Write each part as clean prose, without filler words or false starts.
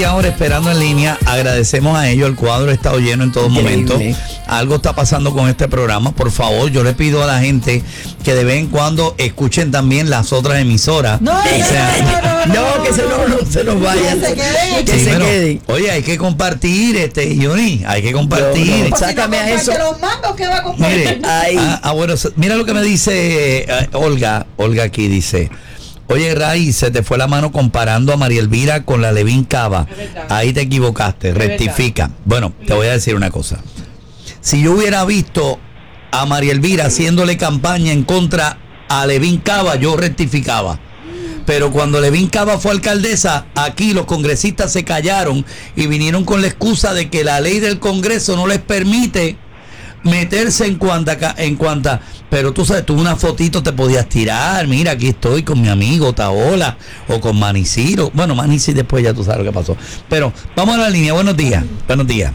media hora esperando en línea. Agradecemos a ellos. El cuadro ha estado lleno en todo momento. Algo está pasando con este programa. Por favor, yo le pido a la gente que de vez en cuando escuchen también las otras emisoras. No, que se nos vayan. Que se queden. Oye, hay que compartir, Johnny. Hay que compartir. No, sácame a eso. Los mangos que va a compartir. Mire, bueno, mira lo que me dice Olga. Olga aquí dice: oye, Ray, se te fue la mano comparando a María Elvira con la Levin Cava. Ahí te equivocaste, rectifica. Bueno, te voy a decir una cosa. Si yo hubiera visto a María Elvira haciéndole campaña en contra a Levin Cava, yo rectificaba. Pero cuando Levin Cava fue alcaldesa, aquí los congresistas se callaron y vinieron con la excusa de que la ley del Congreso no les permite meterse en cuanta, pero tú sabes, tú una fotito te podías tirar, mira, aquí estoy con mi amigo Taola o con Maniciro. Bueno, Maniciro después ya tú sabes lo que pasó. Pero vamos a la línea. Buenos días. Buenos días.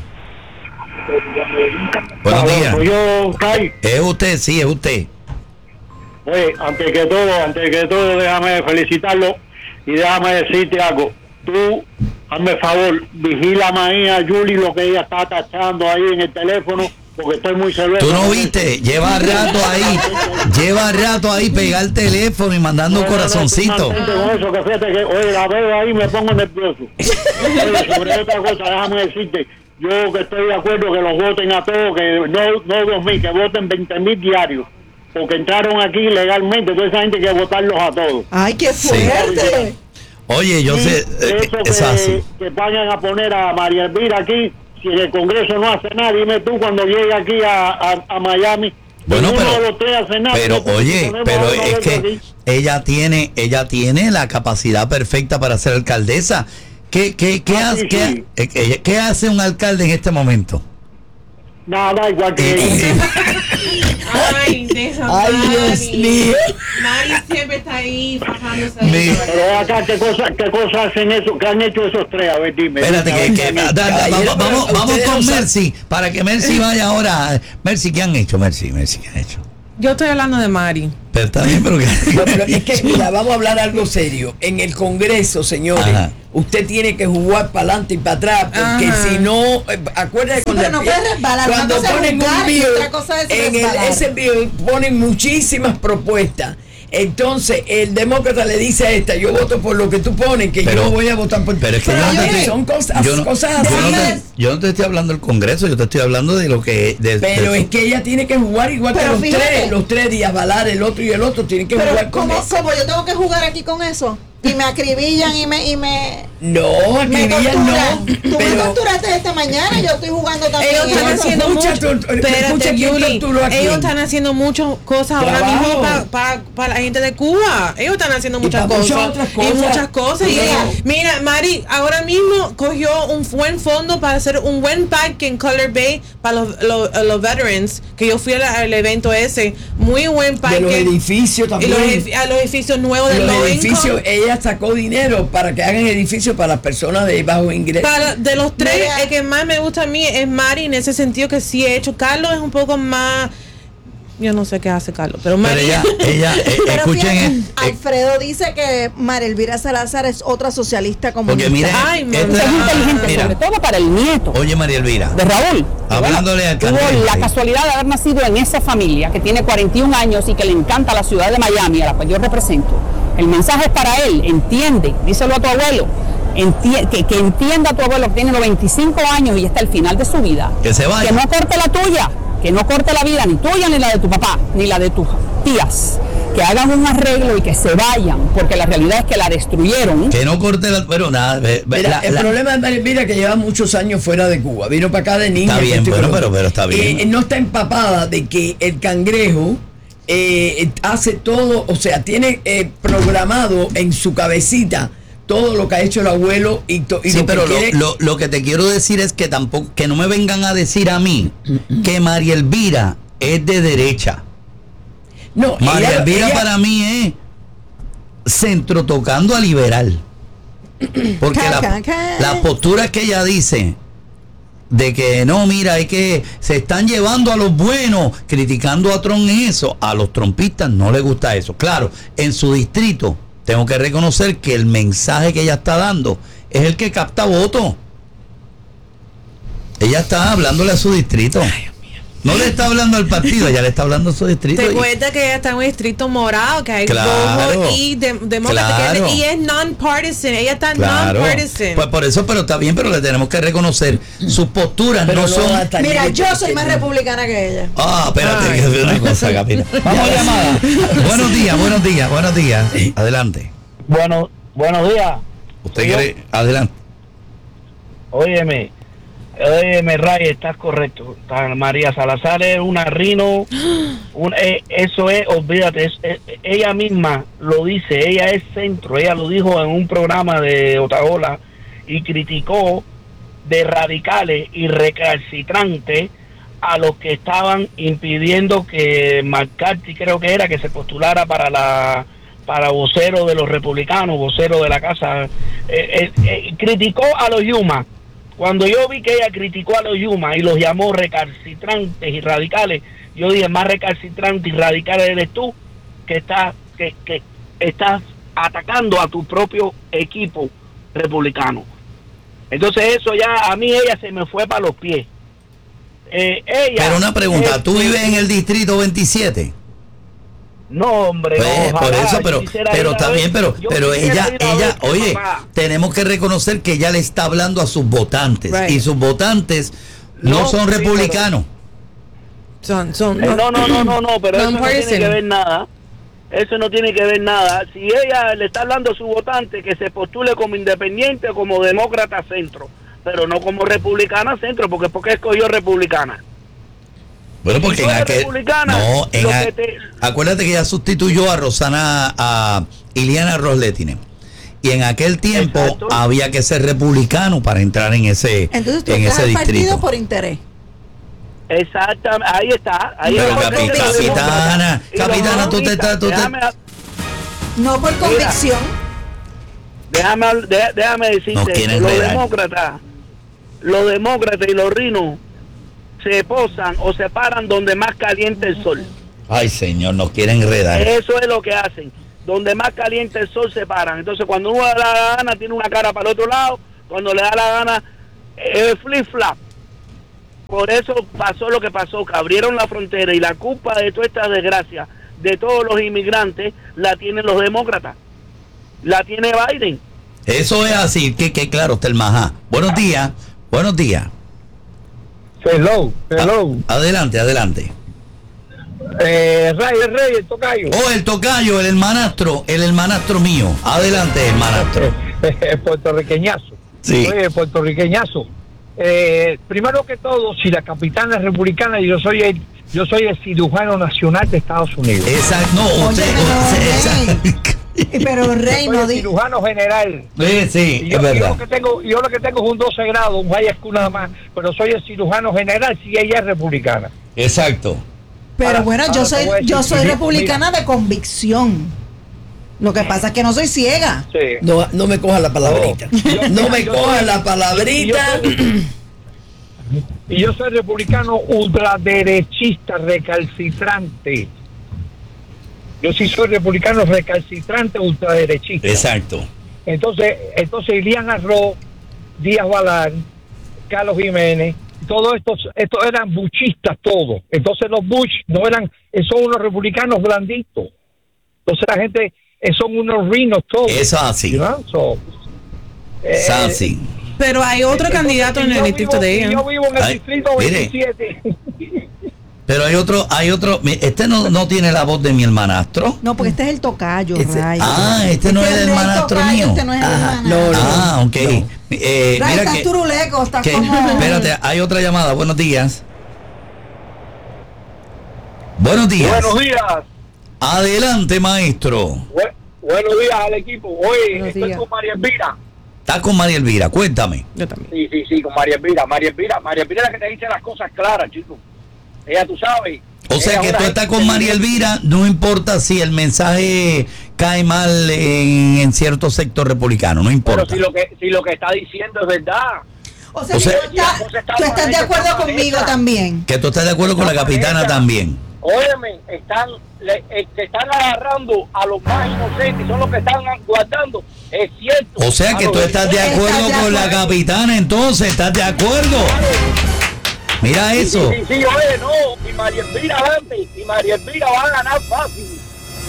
Buenos días. Yo, Kai. Es usted, sí, es usted. Oye, antes que todo, déjame felicitarlo y déjame decirte algo. Tú, hazme favor, vigílame ahí a Julie lo que ella está tachando ahí en el teléfono, porque estoy muy celoso. Tú no viste, lleva rato ahí pegar el teléfono y mandando corazoncito. Con eso, que fíjate que, oye, la veo ahí y me pongo nervioso. Oye, sobre otra cosa, déjame decirte, yo que estoy de acuerdo que los voten a todos, que no 2,000, que voten 20,000 diarios. Porque entraron aquí legalmente, toda esa gente hay que votarlos a todos. ¡Ay, qué fuerte! Sí. Oye, yo sé, eso que vayan a poner a María Elvira aquí, si en el Congreso no hace nada, dime tú cuando llegue aquí a Miami. Bueno, pero oye, pero es que ella tiene la capacidad perfecta para ser alcaldesa. ¿Qué hace un alcalde en este momento? Nada, igual que Ay, Dios mío. Mari siempre está ahí bajándose. Pero acá, ¿qué cosas hacen eso? ¿Qué han hecho esos tres? A ver, dime. Espérate, vamos con Mercy, para que Mercy vaya ahora. Mercy, ¿qué han hecho? Mercy, ¿qué han hecho? Yo estoy hablando de Mari. Pero está bien, pero es que, mira, vamos a hablar algo serio. En el Congreso, señores, usted tiene que jugar para adelante y para atrás, porque si no, acuérdate cuando ponen un bill, ese bill ponen muchísimas propuestas. Entonces el demócrata le dice a esta: yo voto por lo que tú pones, que yo no voy a votar por. Pero es que son cosas así. Yo no te estoy hablando del Congreso, yo te estoy hablando de lo que pero es que ella tiene que jugar igual que los tres días, Valar, el otro y el otro tienen que jugar con eso. ¿Cómo yo tengo que jugar aquí con eso? Y me acribillan y me no, acribillan no. Tú me torturaste esta mañana, yo estoy jugando también. Ellos están haciendo ellos están haciendo muchas cosas ahora mismo para la gente de Cuba. Ellos están haciendo muchas cosas. Mira, Mari ahora mismo cogió un buen fondo para hacer un buen parque en Color Bay para los veterans, que yo fui al evento ese. Muy buen parque. De los edificios también. A los edificios nuevos de los edificios. Ella sacó dinero para que hagan edificios para las personas de bajo ingreso. De los tres, el que más me gusta a mí es Mari, en ese sentido que sí he hecho. Carlos es un poco más... Yo no sé qué hace Carlos, pero María... ella escuchen... Alfredo dice que María Elvira Salazar es otra socialista comunista. Porque mira, es inteligente, sobre todo para el nieto. Oye, María Elvira. De Raúl. Hablándole al tuvo la casualidad de haber nacido en esa familia que tiene 41 años y que le encanta la ciudad de Miami, a la cual yo represento. El mensaje es para él, entiende, díselo a tu abuelo, que entienda a tu abuelo que tiene 95 años y está al final de su vida. Que se vaya. Que no corte la tuya, que no corte la vida, ni tuya, ni la de tu papá, ni la de tus tías. Que hagan un arreglo y que se vayan, porque la realidad es que la destruyeron. Que no corte la... Pero nada... el problema de María Elvira es que lleva muchos años fuera de Cuba. Vino para acá de niña. Está bien, pero está bien. No está empapada de que el cangrejo... hace todo, o sea, tiene programado en su cabecita todo lo que ha hecho el abuelo y sí, pero lo que te quiero decir es que tampoco, que no me vengan a decir a mí que María Elvira es de derecha. No, María Elvira para mí es centro tocando a liberal, porque la postura que ella dice de que no, mira, es que se están llevando a los buenos, criticando a Trump, eso, a los trumpistas no les gusta eso. Claro, en su distrito tengo que reconocer que el mensaje que ella está dando es el que capta votos. Ella está hablándole a su distrito. No le está hablando al partido, ella le está hablando a su distrito. Te cuenta que ella está en un distrito morado, que hay rojo y demócrata, y es non-partisan. Ella está non-partisan. Pues por eso, pero está bien, pero le tenemos que reconocer sus posturas. Pero no son. Mira, yo soy más republicana que ella. Espérate, que es una cosa, Capita. Vamos a llamada. Buenos días. Adelante. Buenos días. ¿Usted quiere? Adelante. Óyeme, Ray, estás correcto. María Salazar es una rino. Eso es, olvídate, ella misma lo dice, ella es centro. Ella lo dijo en un programa de Otaola y criticó de radicales y recalcitrantes a los que estaban impidiendo que McCarthy, creo que era, que se postulara para vocero de los republicanos, vocero de la casa. Criticó a los Yuma. Cuando yo vi que ella criticó a los Yuma y los llamó recalcitrantes y radicales, yo dije, más recalcitrante y radical eres tú, que estás atacando a tu propio equipo republicano. Entonces eso ya, a mí ella se me fue para los pies. Pero una pregunta, ¿tú vives en el distrito 27? No, hombre, por eso, pero está bien, pero ella, oye, tenemos que reconocer que ella le está hablando a sus votantes, y sus votantes no son republicanos. No, pero eso no tiene que ver nada. Eso no tiene que ver nada. Si ella le está hablando a su votante que se postule como independiente o como demócrata centro, pero no como republicana centro, porque escogió republicana. Bueno, porque acuérdate que ella sustituyó a Iliana Rosletine. Y en aquel tiempo había que ser republicano para entrar en ese Entonces tú en ese distrito. distrito Por interés. Exactamente, ahí está. Capitana, tú te estás... No por convicción. Déjame decirte que los demócratas y los rinos se posan o se paran donde más caliente el sol. Ay, señor, nos quieren enredar. Eso es lo que hacen. Donde más caliente el sol se paran. Entonces, cuando uno le da la gana, tiene una cara para el otro lado. Cuando le da la gana, flip-flap. Por eso pasó lo que pasó, que abrieron la frontera y la culpa de toda esta desgracia de todos los inmigrantes la tienen los demócratas. La tiene Biden. Eso es así, que claro, está el majá. Buenos días. Hello. Adelante. Rey, el tocayo. El tocayo, el hermanastro mío. Adelante, hermanastro. Puertorriqueñazo. Sí. Puertorriqueñazo. Primero que todo, si la capitana es republicana, yo soy el cirujano nacional de Estados Unidos. Exacto. No, pero Rey no dice. Cirujano general. Sí, es verdad. Yo lo que tengo es un 12 grados, un high school nada más, pero soy el cirujano general si ella es republicana. Exacto. Pero yo soy republicana de convicción. Lo que pasa es que no soy ciega. Sí. No me cojas la palabrita. No me cojas la palabrita. Y yo soy republicano ultraderechista, recalcitrante. Yo sí soy republicano recalcitrante, ultraderechista. Exacto. Entonces Iliana Ross, Díaz Balán, Carlos Jiménez, todos estos eran buchistas todos. Entonces los Bush son unos republicanos blanditos. Entonces la gente son unos rinos todos. Eso es así. así. Pero hay otro candidato en el distrito de ella. Yo vivo en el distrito 27. Pero hay otro, este no tiene la voz de mi hermanastro. No, porque este es el tocayo, Ray. Este no es el hermanastro mío. Este no es el hermanastro. Ok. Ray, estás turuleco, estás como... Espérate, hay otra llamada. Buenos días. Buenos días. Adelante, maestro. Buenos días al equipo. Hoy estoy con María Elvira. Estás con María Elvira, cuéntame. Yo también. Sí, con María Elvira. María Elvira es la que te dice las cosas claras, chicos. Ella, tú sabes. O sea que tú estás con María Elvira, no importa si el mensaje cae mal en cierto sector republicano, no importa. Pero si lo que está diciendo es verdad. O sea tú estás de acuerdo conmigo también. Que tú estás de acuerdo con la capitana también. óyeme, se están agarrando a los más inocentes, son los que están guardando, es cierto. O sea que tú estás de acuerdo con la capitana, entonces, ¿estás de acuerdo? Mira eso. Sí, oye, no, y María Elvira va a ganar fácil,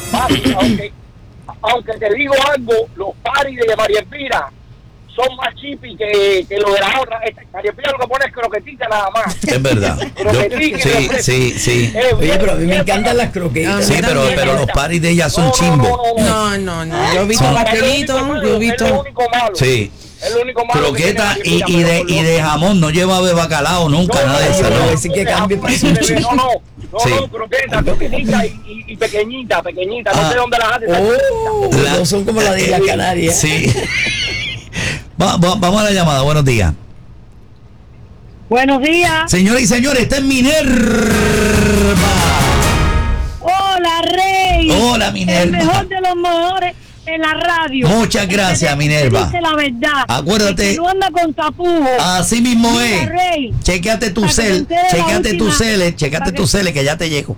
aunque te digo algo, los paris de María Elvira son más chipi que lo de la otra. María Elvira lo que pone es croquetita nada más. Es verdad. Sí. Oye, pero a mí me encantan las croquetas. Sí, pero los paris de ella son chimbos. No. Yo he visto pastelitos, yo he visto. Es lo único malo. Sí. Es lo único malo. Croqueta y de jamón, no lleva bacalao nunca, nada de eso. No, decir que cambie para eso. No, croquetita y pequeñita. No sé dónde las hace. No son como las de la Canaria. Sí. Vamos a la llamada, buenos días. Buenos días. Señoras y señores, está en Minerva. Hola, Rey. Hola, Minerva. El mejor de los mejores en la radio. Muchas gracias, Minerva. Dice la verdad. Acuérdate. Que no anda con tapujos. Así mismo Mira, es. Rey, Chécate tu cel, chécate tu cel, que ya te llego.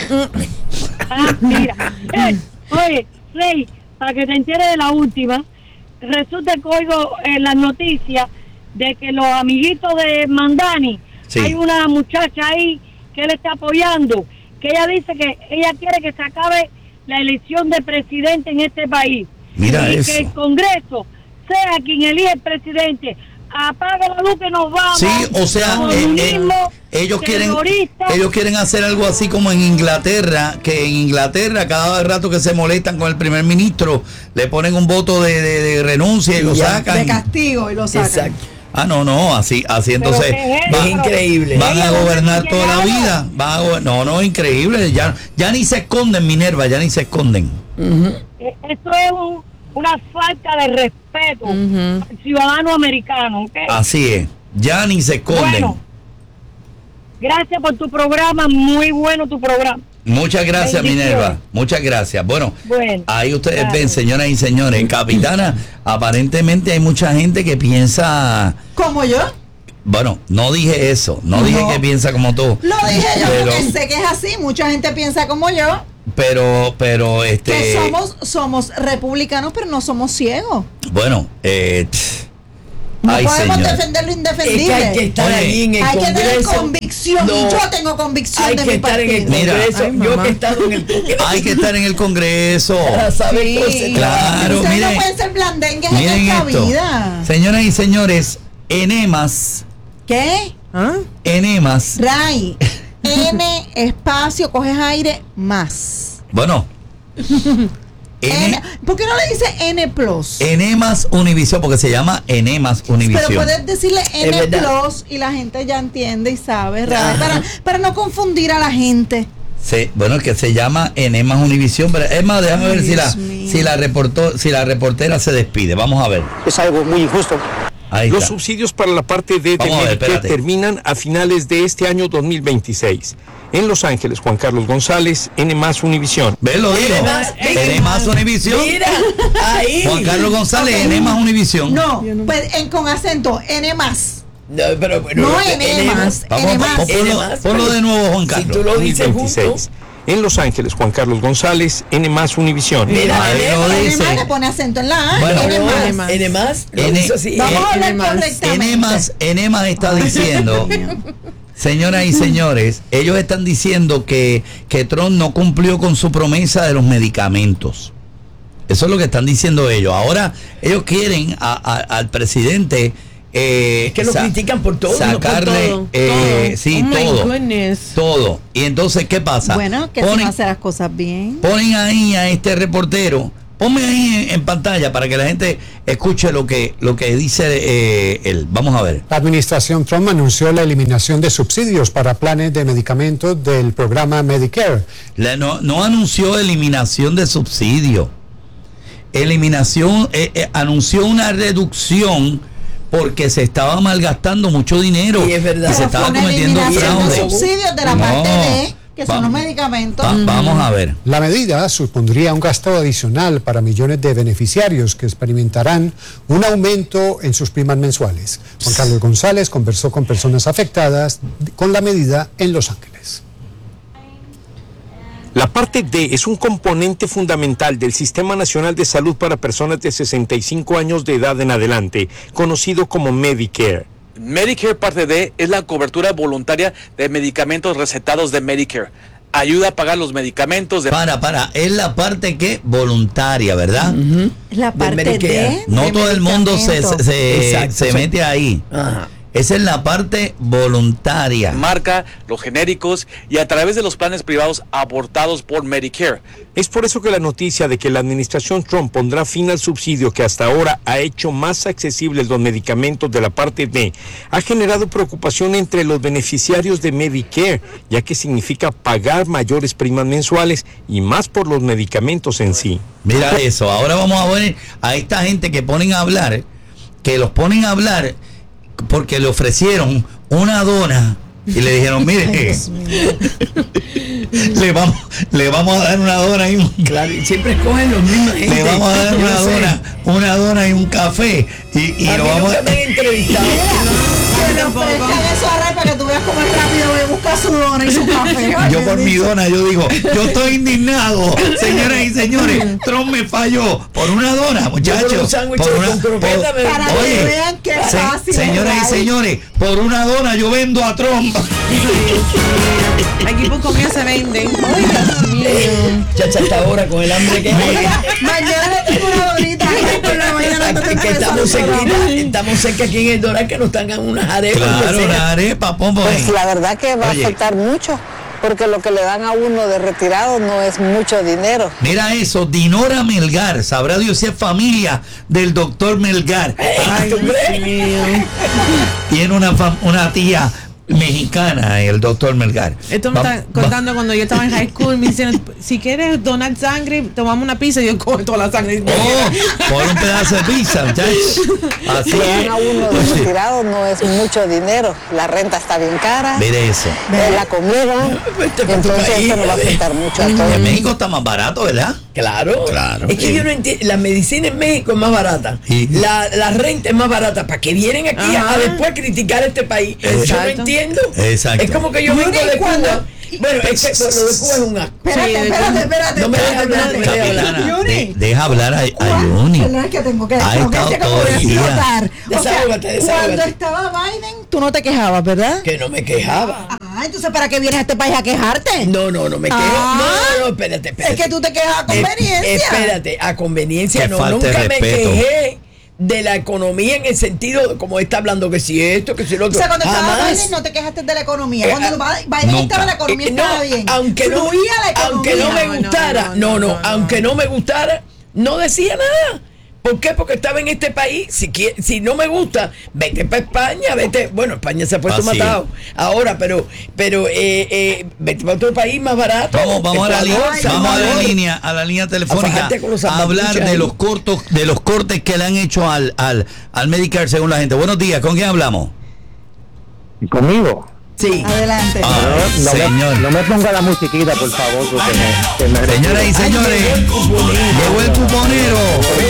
Mira. Oye, Rey, para que te enteres de la última, resulta que oigo en las noticias de que los amiguitos de Mandani, hay una muchacha ahí que él está apoyando, que ella dice que ella quiere que se acabe la elección de presidente en este país. Mira y eso. que el Congreso sea quien elige el presidente. Apaga la luz que nos vamos. Sí, o sea, ellos quieren hacer algo así como en Inglaterra, que en Inglaterra cada rato que se molestan con el primer ministro le ponen un voto de renuncia y lo sacan. De castigo y lo sacan. Exacto. No, así entonces es increíble. Van a gobernar toda la vida. No, increíble. Ya ni se esconden, Minerva, ya ni se esconden. Esto es una falta de respeto al ciudadano americano, ¿okay? Así es, ya ni se esconden. Bueno, gracias por tu programa, muy bueno tu programa. Muchas gracias, Minerva, muchas gracias. Bueno, ahí ustedes ven, señoras y señores, capitana, aparentemente hay mucha gente que piensa... ¿Como yo? Bueno, no dije eso, no dije que piensa como tú. Lo dije yo, porque sé que es así, mucha gente piensa como yo. Pero que somos republicanos, pero no somos ciegos. Bueno, no podemos defender lo indefendible. Es que hay que estar ahí en el Congreso. Hay que tener convicción. Y yo tengo convicción de mi partido. Mira, yo que he estado en el Congreso. Hay que estar en el Congreso. Claro, ustedes miren. No pueden ser blandengues en esta vida. Señoras y señores, enemas. ¿Qué? Enemas. Ray. N espacio, coges aire, más. Bueno. ¿Por qué no le dice N plus? Enemas Univisión, porque se llama Enemas Univisión. Pero puedes decirle N plus y la gente ya entiende y sabe, para no confundir a la gente. Sí, bueno, que se llama Enemas Univisión, pero es más, déjame ver si la reportera se despide. Vamos a ver. Es algo muy injusto. Los subsidios para la parte D de Medicare terminan a finales de este año 2026. En Los Ángeles, Juan Carlos González, N+ Univisión. ¿Ves? Lo dijo. N+ Univisión. Mira, ahí. Juan Carlos González, N+ Univisión. No, pues con acento, N+. No, pero bueno. No N+. Ponlo de nuevo, Juan Carlos. Si tú lo dices 2026. En Los Ángeles, Juan Carlos González, N+ Univisión. Mira, N+ le pone acento en la A. Bueno, N+. Vamos a hablar correctamente. N+ está diciendo, señoras y señores, ellos están diciendo que Trump no cumplió con su promesa de los medicamentos. Eso es lo que están diciendo ellos. Ahora ellos quieren al presidente... es que lo critican por todo. Sacarle, todo. Sí, todo. Y entonces, ¿qué pasa? Bueno, que no hace las cosas bien. Ponen ahí a este reportero, ponme ahí en pantalla para que la gente escuche lo que dice él. Vamos a ver. La administración Trump anunció la eliminación de subsidios para planes de medicamentos del programa Medicare. No anunció eliminación de subsidios. Anunció una reducción porque se estaba malgastando mucho dinero y es verdad. Y se estaba cometiendo fraude. Subsidios de la parte D, que son los medicamentos. Vamos a ver. La medida supondría un gasto adicional para millones de beneficiarios que experimentarán un aumento en sus primas mensuales. Juan Carlos González conversó con personas afectadas con la medida en Los Ángeles. La parte D es un componente fundamental del Sistema Nacional de Salud para personas de 65 años de edad en adelante, conocido como Medicare. Medicare parte D es la cobertura voluntaria de medicamentos recetados de Medicare. Ayuda a pagar los medicamentos de... es la parte que voluntaria, ¿verdad? La parte D. No todo el mundo se mete ahí. Ajá. Esa es la parte voluntaria. Marca, los genéricos y a través de los planes privados abortados por Medicare. Es por eso que la noticia de que la administración Trump pondrá fin al subsidio que hasta ahora ha hecho más accesibles los medicamentos de la parte D ha generado preocupación entre los beneficiarios de Medicare, ya que significa pagar mayores primas mensuales y más por los medicamentos en sí. Mira eso, ahora vamos a ver a esta gente que ponen a hablar, porque le ofrecieron una dona y le dijeron, mire, le vamos a dar una dona y claro, siempre escogen los mismos gente. Le vamos a dar una dona y un café y lo vamos a entrevistar. Eso a para que tú veas cómo es rápido voy a buscar su dona y su café. Yo por mi dona, yo digo, yo estoy indignado, señoras y señores, Trump me falló por una dona, muchachos. Para que vean qué fácil. Señoras y señores, por una dona yo vendo a Trump. Aquí por comida se venden. Ay, Dios mío. Chacha, hasta ahora con el hambre que mañana le tengo una donita. Que estamos cerca aquí en el Doral que nos tengan unas arepas. Claro, una arepa, pombo. Pues la verdad que va a faltar mucho, porque lo que le dan a uno de retirado no es mucho dinero. Mira eso, Dinora Melgar, sabrá Dios si es familia del doctor Melgar. Ay, Dios mío. Tiene una tía mexicana, el doctor Melgar. Esto me está contando cuando yo estaba en high school, me dicen, si quieres donar sangre, tomamos una pizza y yo cojo toda la sangre. Por un pedazo de pizza, muchachos. Así es. A uno de retirado no es mucho dinero, la renta está bien cara. Mire eso. La comida, entonces eso no va a afectar mucho a todos. En México está más barato, ¿verdad? Claro. Es que yo no entiendo, la medicina en México es más barata, la renta es más barata, ¿para que vienen aquí a después criticar este país? Yo no entiendo. Exacto. Es como que yo vengo de Cuba. Bueno, es que lo de Cuba es un asco. Espérate. No me dejes hablar. Deja hablar a Yuni. Es que tengo que Desahógate. Cuando estaba Biden, tú no te quejabas, ¿verdad? Que no me quejaba. Entonces, ¿para qué vienes a este país a quejarte? No me quejo. No, espérate. Es que tú te quejas a conveniencia. Espérate, a conveniencia no. Nunca me quejé de la economía en el sentido como está hablando que si esto, que si lo otro. O sea, cuando estaba Biden no te quejaste de la economía. Cuando Biden estaba, la economía estaba bien. Aunque no me gustara, aunque no me gustara, no decía nada. ¿Por qué? Porque estaba en este país. Si no me gusta, vete para España, vete. Bueno, España se ha puesto matado ahora, pero vete para otro país más barato. Vamos a la línea telefónica a hablar de los cortes que le han hecho al Medicare según la gente. Buenos días, ¿con quién hablamos? ¿Conmigo? Sí. Adelante. No me ponga la musiquita, por favor. Señoras y señores, llegó el cuponero.